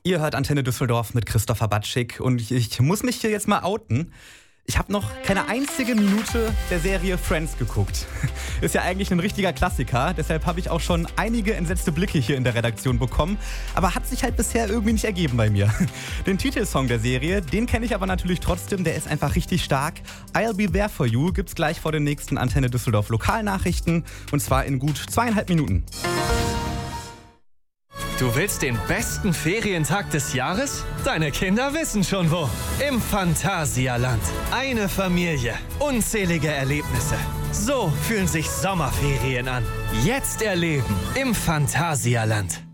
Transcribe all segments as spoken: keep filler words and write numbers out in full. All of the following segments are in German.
Ihr hört Antenne Düsseldorf mit Christopher Batschik und ich, ich muss mich hier jetzt mal outen. Ich habe noch keine einzige Minute der Serie Friends geguckt. Ist ja eigentlich ein richtiger Klassiker, deshalb habe ich auch schon einige entsetzte Blicke hier in der Redaktion bekommen, aber hat sich halt bisher irgendwie nicht ergeben bei mir. Den Titelsong der Serie, den kenne ich aber natürlich trotzdem, der ist einfach richtig stark. I'll Be There For You gibt's gleich vor den nächsten Antenne Düsseldorf Lokalnachrichten und zwar in gut zweieinhalb Minuten. Du willst den besten Ferientag des Jahres? Deine Kinder wissen schon wo. Im Phantasialand. Eine Familie. Unzählige Erlebnisse. So fühlen sich Sommerferien an. Jetzt erleben im Phantasialand.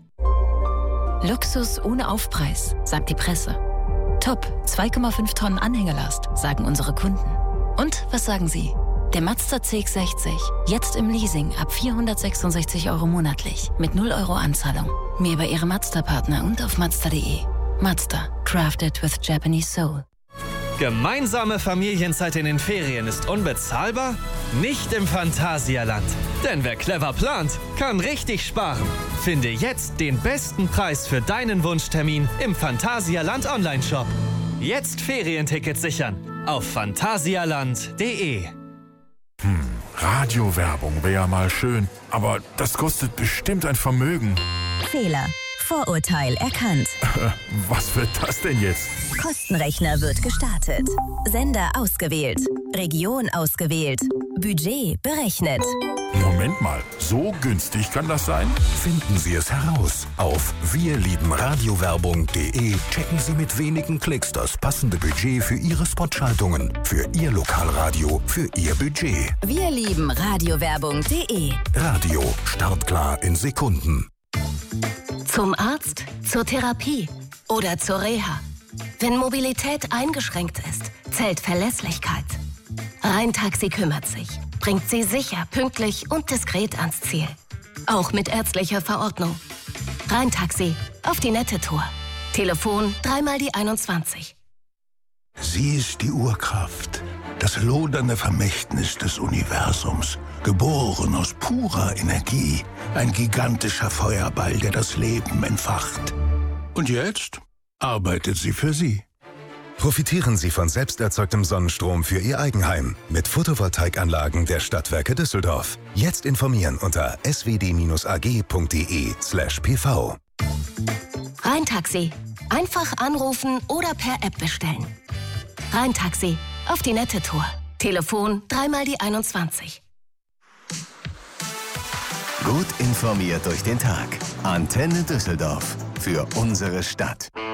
Luxus ohne Aufpreis, sagt die Presse. Top, zwei Komma fünf Tonnen Anhängelast, sagen unsere Kunden. Und was sagen Sie? Der Mazda C X sechzig, jetzt im Leasing ab vierhundertsechsundsechzig Euro monatlich mit null Euro Anzahlung. Mehr bei Ihrem Mazda-Partner und auf Mazda punkt de. Mazda, crafted with Japanese soul. Gemeinsame Familienzeit in den Ferien ist unbezahlbar? Nicht im Phantasialand. Denn wer clever plant, kann richtig sparen. Finde jetzt den besten Preis für deinen Wunschtermin im Phantasialand Online-Shop. Jetzt Ferientickets sichern auf phantasialand punkt de. Hm, Radiowerbung wäre ja mal schön, aber das kostet bestimmt ein Vermögen. Fehler. Vorurteil erkannt. Was wird das denn jetzt? Kostenrechner wird gestartet. Sender ausgewählt. Region ausgewählt. Budget berechnet. Moment mal, so günstig kann das sein? Finden Sie es heraus. Auf wir lieben radiowerbung punkt de checken Sie mit wenigen Klicks das passende Budget für Ihre Spotschaltungen, für Ihr Lokalradio, für Ihr Budget. Wir lieben radiowerbung punkt de. Radio, startklar in Sekunden. Zum Arzt, zur Therapie oder zur Reha. Wenn Mobilität eingeschränkt ist, zählt Verlässlichkeit. Rhein-Taxi kümmert sich, bringt Sie sicher, pünktlich und diskret ans Ziel. Auch mit ärztlicher Verordnung. Rhein-Taxi, auf die nette Tour. Telefon dreimal die einundzwanzig. Sie ist die Urkraft, das lodernde Vermächtnis des Universums, geboren aus purer Energie, ein gigantischer Feuerball, der das Leben entfacht. Und jetzt arbeitet sie für Sie. Profitieren Sie von selbsterzeugtem Sonnenstrom für Ihr Eigenheim mit Photovoltaikanlagen der Stadtwerke Düsseldorf. Jetzt informieren unter s w d a g punkt de slash p v. Rhein-Taxi, einfach anrufen oder per App bestellen. Rhein-Taxi, auf die nette Tour. Telefon dreimal die einundzwanzig. Gut informiert durch den Tag. Antenne Düsseldorf. Für unsere Stadt.